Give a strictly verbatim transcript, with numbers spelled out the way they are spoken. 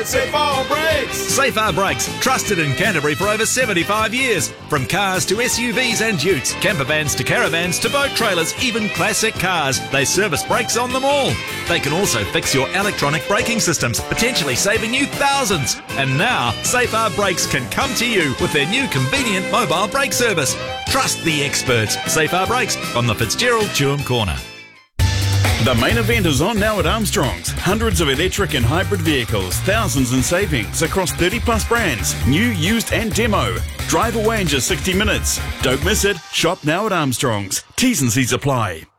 at Safar Brakes. Safar Brakes, trusted in Canterbury for over seventy-five years. From cars to S U Vs and utes, camper vans to caravans to boat trailers, even classic cars, they service brakes on them all. They can also fix your electronic braking systems, potentially saving you thousands. And now, Safar Brakes can come to you with their new convenient mobile brake service. Trust the experts. Safar Brakes on the Fitzgerald Tuam Corner. The main event is on now at Armstrong's. Hundreds of electric and hybrid vehicles, thousands in savings across thirty plus brands, new, used and demo. Drive away in just sixty minutes. Don't miss it. Shop now at Armstrong's. T's and C's apply.